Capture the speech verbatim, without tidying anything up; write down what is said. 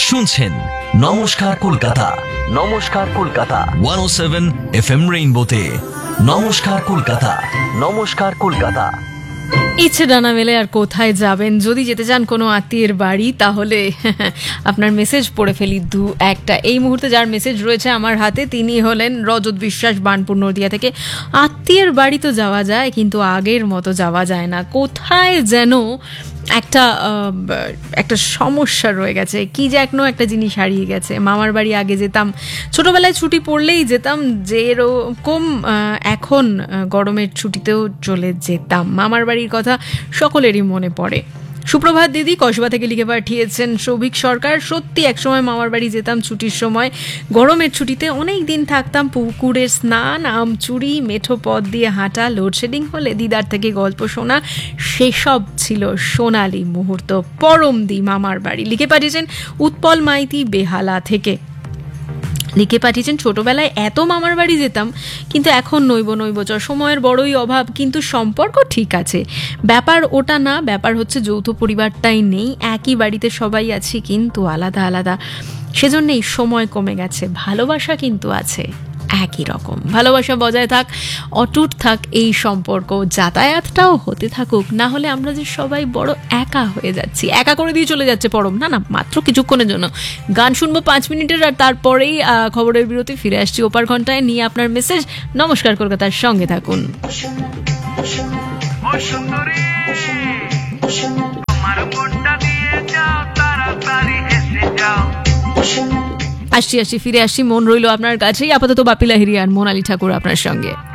শুনছেন নমস্কার কলকাতা, নমস্কার কলকাতা একশো সাত এফএম রেইনবোতে। নমস্কার কলকাতা, নমস্কার কলকাতা। ইচ্ছে ডানা মেলে আর কোথায় যাবেন? যদি যেতে চান কোনো আত্মীয়ের বাড়ি, তাহলে আপনার মেসেজ পড়ে ফেলি দু একটা। এই মুহূর্তে যার মেসেজ রয়েছে আমার হাতে, তিনি হলেন রজত বিশ্বাস, বানপুর নদিয়া থেকে। আত্মীয়ের বাড়ি তো যাওয়া যায়, কিন্তু আগের মতো যাওয়া যায় না। কোথায় যেন একটা একটা সমস্যা রয়ে গেছে, কি যে এখনো একটা জিনিস হারিয়ে গেছে। মামার বাড়ি আগে যেতাম, ছোটবেলায় ছুটি পড়লেই যেতাম, যেরকম এখন গরমের ছুটিতেও চলে যেতাম। মামার বাড়ির কথা সকলেরই মনে পড়ে। সুপ্রভাত দিদি, কসবা থেকে লিখে পাঠিয়েছেন সৌভিক সরকার। সত্যি একসময় মামার বাড়ি যেতাম ছুটির সময়, গরমের ছুটিতে অনেক দিন থাকতাম। পুকুরের স্নান, আম চুরি, মেঠো পথ দিয়ে হাঁটা, লোডশেডিং হলে দিদার থেকে গল্প শোনা, সেসব ছিল সোনালি মুহূর্ত। পরম দি মামার বাড়ি। লিখে পাঠিয়েছেন উৎপল মাইতি বেহালা থেকে। লিখে পাঠিয়েছেন ছোটবেলায় এত মামার বাড়ি যেতাম, কিন্তু এখন নইব নইব চ, সময়ের বড়ই অভাব, কিন্তু সম্পর্ক ঠিক আছে। ব্যাপার ওটা না, ব্যাপার হচ্ছে যৌথ পরিবারটাই নেই, একই বাড়িতে সবাই আছি কিন্তু আলাদা আলাদা, সেজন্যই সময় কমে গেছে। ভালোবাসা কিন্তু আছে একই রকম। ভালোবাসা বজায় থাক, অটুট থাক এই সম্পর্ক, যাতায়াতটাও হতে থাকুক। না হলে আমরা যে সবাই বড় একা হয়ে যাচ্ছি, একা করে দিয়ে চলে যাচ্ছে পরম। না না, মাত্র কিছুক্ষণের জন্য গান শুনবো পাঁচ মিনিটের, আর তারপরেই খবরের বিরতি ফিরে আসছি ওপার ঘন্টায় নিয়ে আপনার মেসেজ। নমস্কার কলকাতার সঙ্গে থাকুন। আসছি আসছি ফিরে আসছি, মন রইল আপনার কাছেই। আপাতত বাপি লাহিড়ী আর মোনালি ঠাকুর আপনার সঙ্গে।